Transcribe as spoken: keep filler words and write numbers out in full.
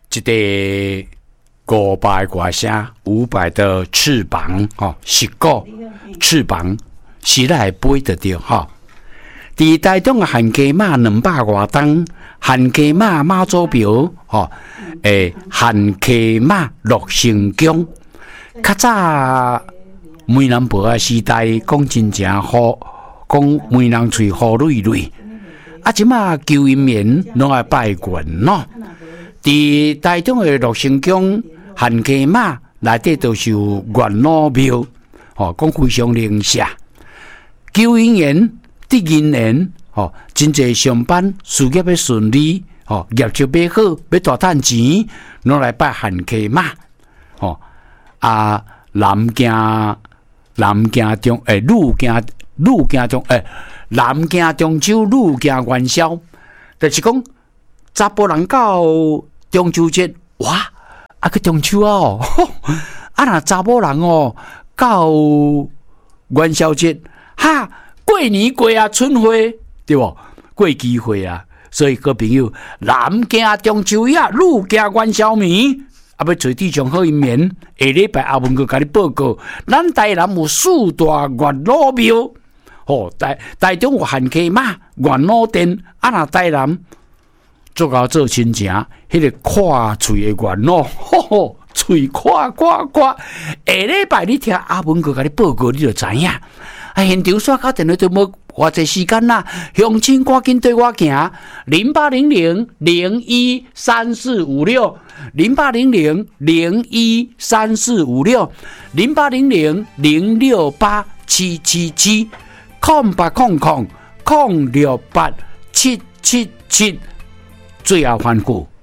一个五百歌声，五百的翅膀，吼，十个翅膀，是来飞得着，吼。伫台中的汉家马两百外吨，汉家马马祖庙，吼，诶，汉家马乐成宫，较早梅兰婆啊时代讲真正好，讲梅兰翠好累累，啊，即马求姻缘拢爱拜悬咯。伫台中的乐成宫、汉家马内底都是有元老庙，吼，讲非常灵舍，求姻缘、得姻缘。哦，真侪上班事业要顺利，哦，业绩要好，要大赚钱，拢来拜汉家马。哦，啊，南京南京中诶，女京女京中诶，南京中秋女京元宵，就是讲查甫人到中秋节，哇，啊个中秋哦，啊那查某人哦到元宵节，哈，过年过啊春花。对不？过机会啊！所以各朋友，南京中秋夜，女京元宵暝，啊要找地上好姻缘。下礼拜阿文哥甲你报告，咱台南有四大元老庙，吼、哦，台台中有汉家马、元老殿，啊那台南做到做亲情，迄、那个看嘴的元老，吼吼，嘴夸夸夸。下礼拜你听阿文哥甲你报告，你就知影。啊，现场煞到电话都无。偌济时间啦，乡亲赶紧对我行，零八零零零一三四五六，零八零零零一三四五六，零八零零零六八七七七，空八空空空六八七七七，最后番句